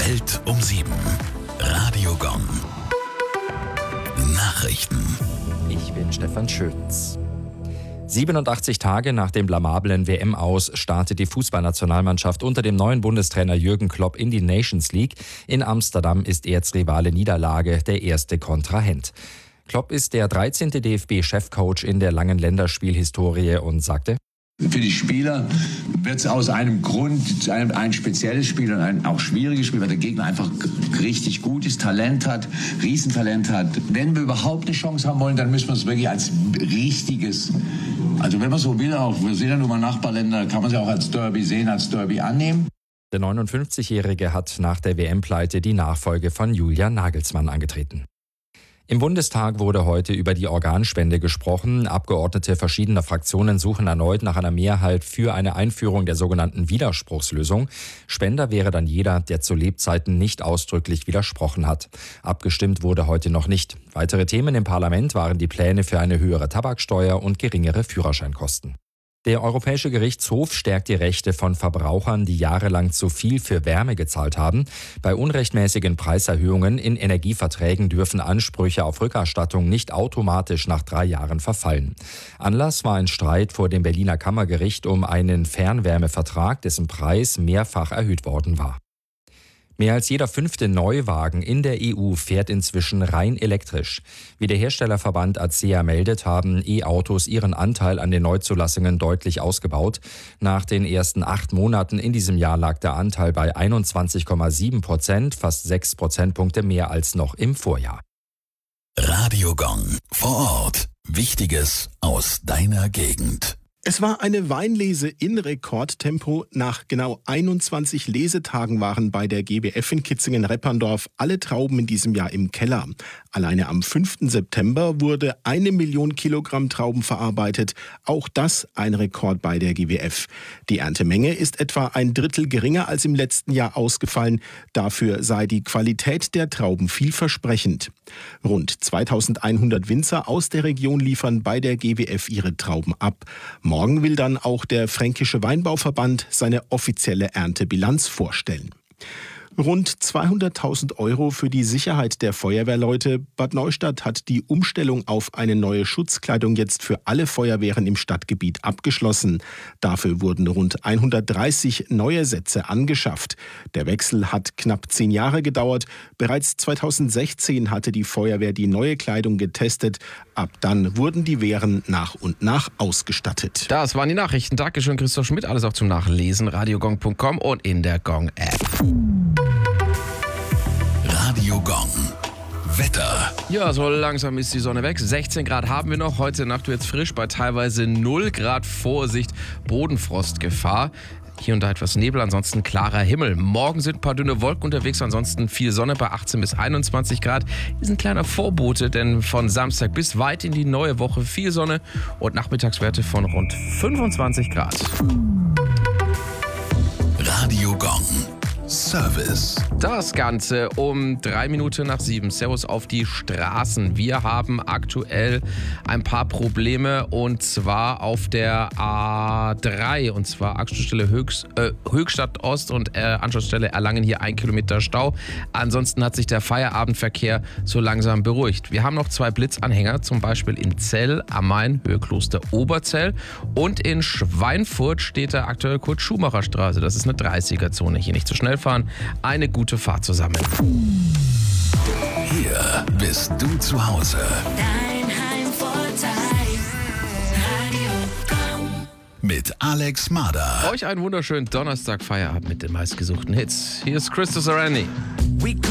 Welt um 7. Radio Gong. Nachrichten. Ich bin Stefan Schütz. 87 Tage nach dem blamablen WM-Aus startet die Fußballnationalmannschaft unter dem neuen Bundestrainer Jürgen Klopp in die Nations League. In Amsterdam ist Erzrivale Niederlage der erste Kontrahent. Klopp ist der 13. DFB-Chefcoach in der langen Länderspielhistorie und sagte: Für die Spieler wird es aus einem Grund ein spezielles Spiel und ein auch schwieriges Spiel, weil der Gegner einfach richtig gut ist, Talent hat, Riesentalent hat. Wenn wir überhaupt eine Chance haben wollen, dann müssen wir es wirklich als richtiges, also wenn man so will, auch wir sind ja nun mal Nachbarländer, kann man es auch als Derby sehen, als Derby annehmen. Der 59-Jährige hat nach der WM-Pleite die Nachfolge von Julian Nagelsmann angetreten. Im Bundestag wurde heute über die Organspende gesprochen. Abgeordnete verschiedener Fraktionen suchen erneut nach einer Mehrheit für eine Einführung der sogenannten Widerspruchslösung. Spender wäre dann jeder, der zu Lebzeiten nicht ausdrücklich widersprochen hat. Abgestimmt wurde heute noch nicht. Weitere Themen im Parlament waren die Pläne für eine höhere Tabaksteuer und geringere Führerscheinkosten. Der Europäische Gerichtshof stärkt die Rechte von Verbrauchern, die jahrelang zu viel für Wärme gezahlt haben. Bei unrechtmäßigen Preiserhöhungen in Energieverträgen dürfen Ansprüche auf Rückerstattung nicht automatisch nach 3 Jahren verfallen. Anlass war ein Streit vor dem Berliner Kammergericht um einen Fernwärmevertrag, dessen Preis mehrfach erhöht worden war. Mehr als jeder 5. Neuwagen in der EU fährt inzwischen rein elektrisch. Wie der Herstellerverband ACEA meldet, haben E-Autos ihren Anteil an den Neuzulassungen deutlich ausgebaut. Nach den ersten 8 Monaten in diesem Jahr lag der Anteil bei 21,7%, fast 6 Prozentpunkte mehr als noch im Vorjahr. Radio Gong. Vor Ort. Wichtiges aus deiner Gegend. Es war eine Weinlese in Rekordtempo. Nach genau 21 Lesetagen waren bei der GBF in Kitzingen-Repperndorf alle Trauben in diesem Jahr im Keller. Alleine am 5. September wurde 1 Million Kilogramm Trauben verarbeitet. Auch das ein Rekord bei der GBF. Die Erntemenge ist etwa ein Drittel geringer als im letzten Jahr ausgefallen. Dafür sei die Qualität der Trauben vielversprechend. Rund 2100 Winzer aus der Region liefern bei der GBF ihre Trauben ab. Morgen will dann auch der Fränkische Weinbauverband seine offizielle Erntebilanz vorstellen. Rund 200.000 € für die Sicherheit der Feuerwehrleute. Bad Neustadt hat die Umstellung auf eine neue Schutzkleidung jetzt für alle Feuerwehren im Stadtgebiet abgeschlossen. Dafür wurden rund 130 neue Sätze angeschafft. Der Wechsel hat knapp 10 Jahre gedauert. Bereits 2016 hatte die Feuerwehr die neue Kleidung getestet. Ab dann wurden die Wehren nach und nach ausgestattet. Das waren die Nachrichten. Dankeschön, Christoph Schmidt. Alles auch zum Nachlesen. radiogong.com und in der Gong-App. Radio Gong. Wetter. Ja, so langsam ist die Sonne weg. 16 Grad haben wir noch. Heute Nacht wird es frisch bei teilweise 0 Grad. Vorsicht, Bodenfrostgefahr. Hier und da etwas Nebel, ansonsten klarer Himmel. Morgen sind ein paar dünne Wolken unterwegs, ansonsten viel Sonne bei 18 bis 21 Grad. Ist ein kleiner Vorbote, denn von Samstag bis weit in die neue Woche viel Sonne und Nachmittagswerte von rund 25 Grad. Radio Gong. Service. Das Ganze um 3 Minuten nach 7. Servus auf die Straßen. Wir haben aktuell ein paar Probleme und zwar auf der A3 und zwar Anschlussstelle Höchstadt Ost und Anschlussstelle Erlangen hier 1 Kilometer Stau. Ansonsten hat sich der Feierabendverkehr so langsam beruhigt. Wir haben noch 2 Blitzanhänger, zum Beispiel in Zell am Main, Höhe Kloster Oberzell und in Schweinfurt steht der aktuell Kurt-Schumacher-Straße. Das ist eine 30er-Zone. Hier nicht zu schnell fahren. Eine gute Fahrt zusammen. Hier bist du zu Hause. Dein Heimvorteil. Radio Gong. Mit Alex Mader. Euch einen wunderschönen Donnerstag Feierabend mit den meistgesuchten Hits. Hier ist Christopher Randy.